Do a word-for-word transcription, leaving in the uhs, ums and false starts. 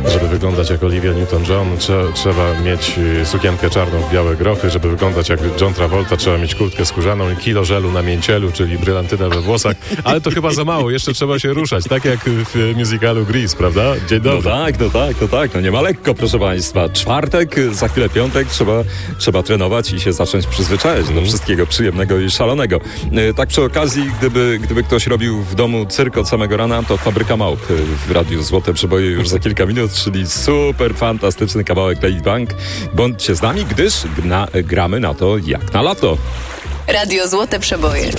Żeby wyglądać jak Olivia Newton-John, trze- trzeba mieć sukienkę czarną w białe grochy. Żeby wyglądać jak John Travolta, trzeba mieć kurtkę skórzaną i kilo żelu na mięcielu, czyli brylantynę we włosach. Ale to chyba za mało, jeszcze trzeba się ruszać, tak jak w musicalu Grease, prawda? Dzień dobry. No tak, no tak, no tak, no nie ma lekko, proszę państwa. Czwartek, za chwilę piątek, trzeba, trzeba trenować i się zacząć przyzwyczajać do wszystkiego przyjemnego i szalonego. E, Tak przy okazji, gdyby, gdyby ktoś robił w domu cyrk od samego rana, to Fabryka Małp w Radiu Złote Przeboje już za kilka minut, czyli super fantastyczny kawałek Lady Bank. Bądźcie z nami, gdyż gna, gramy na to jak na lato. Radio Złote Przeboje.